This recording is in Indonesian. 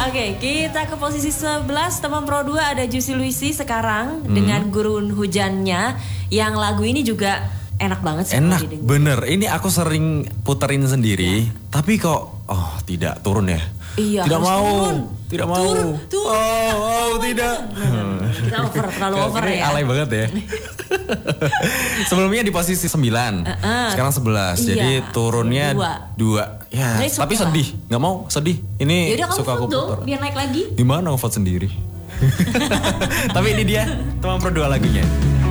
Oke, kita ke posisi 11. Teman Pro 2 ada Juicy Luicy sekarang dengan Gurun Hujannya. Yang lagu ini juga enak banget sih. Enak, bener. Ini aku sering puterin sendiri, tapi kok tidak turun ya. Iya, tidak mau, turun. Tidak mau. Turun. Tidak. Kita terlalu over ya. Alay banget ya. Sebelumnya di posisi 9, sekarang 11. Jadi turunnya 2. Ya, tapi sedih. Nggak mau, sedih. Ini yaudah, suka aku putar. Biar naik lagi. Gimana vote sendiri? Tapi ini dia teman Pro 2 lagunya.